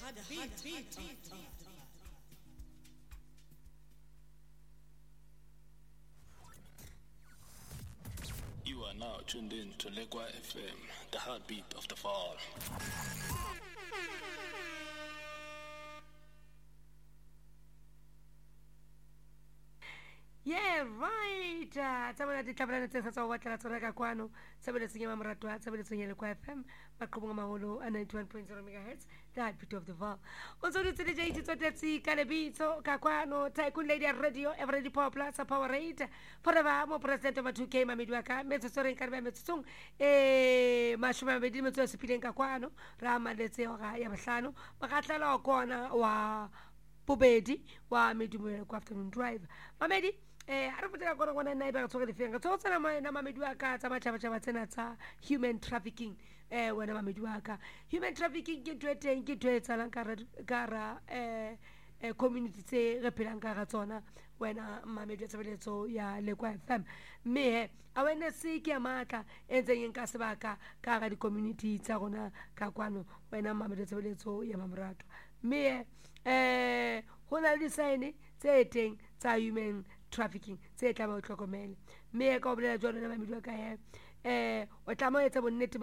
You are now tuned in to Lekwa FM, the heartbeat of the fall. Yeah, right. Tsabona ditlabana tse sa tswa batla tsona ka kwano. Tsabona tsenya mamratwa, tsabona tsenya Lekwa FM, maqhubunga maholo a 91.0 MHz, the heartbeat of the fall. Also ditse di jiti tsotetse ka lebitso ka kwano, Tycoon Lady Radio, Everready Power Plus, Power Rate. Forever mo president of 2K Mamidwaka, metso soreng ka metsong mashuma mabedi metso ya sepileng ka kwano, rama letse hora ya bahlano. Makatlala kona wa bobedi wa medumela kwa afternoon drive. Mamedi a re botsa ka gona nna e ba tsoga difeng go tsena na mamedi wa ka tsa matšhabatšhaba tsena tsa human trafficking wena mamedi wa ka human trafficking ke tweteng ke twetsalang ka ra community tse re phelang ka ga tsona wena mamedi wa tshebeletso ya Lekwa FM mme awareness ke ya matla e ntseng ka sebaka ka ga di-community tsa rona ka kwano wena mamedi wa tshebeletso ya Mamratwa mme ho na le sign tse teng tsa human trafficking tse tla ba o tlhokomele mme ka o bolela jwalo na mamedi wa ka o tla mo etsa bonnete